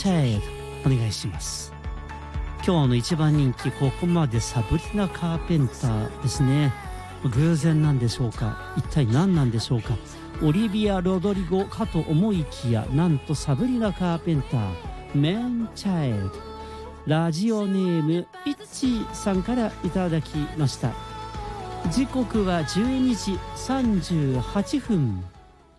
チャイルドお願いします。今日の一番人気、ここまでサブリナ・カーペンターですね。偶然なんでしょうか、一体何なんでしょうか。オリビア・ロドリゴかと思いきや、なんとサブリナ・カーペンター、メンチャイルド。ラジオネームピッチーさんからいただきました。時刻は12時38分。